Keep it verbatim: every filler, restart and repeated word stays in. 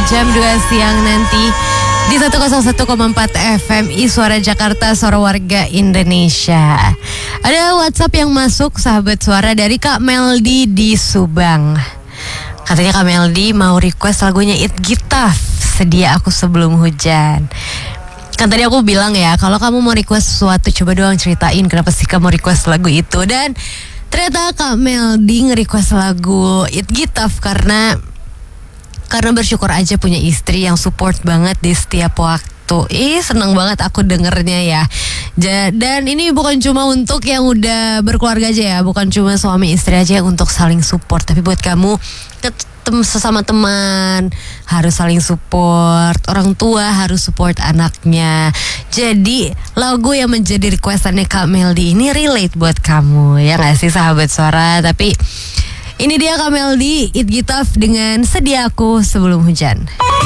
jam dua siang nanti di seratus satu koma empat F M I Suara Jakarta, Suara Warga Indonesia. Ada WhatsApp yang masuk, sahabat suara, dari Kak Meldi di Subang. Katanya Kak Meldi mau request lagunya It Gitaf, Sedia Aku Sebelum Hujan. Kan tadi aku bilang ya, kalau kamu mau request sesuatu, coba doang ceritain kenapa sih kamu request lagu itu. Dan ternyata Kak Meldi nge-request lagu It Gitaf karena Karena bersyukur aja punya istri yang support banget di setiap waktu. Ih, seneng banget aku dengernya ya. Dan ini bukan cuma untuk yang udah berkeluarga aja ya, bukan cuma suami istri aja yang untuk saling support, tapi buat kamu tem- sesama teman harus saling support, orang tua harus support anaknya. Jadi lagu yang menjadi requestannya Kak Meldi ini relate buat kamu, ya gak sih sahabat suara? Tapi ini dia Kak Meldi, It Gitaf dengan Sedia Aku Sebelum Hujan.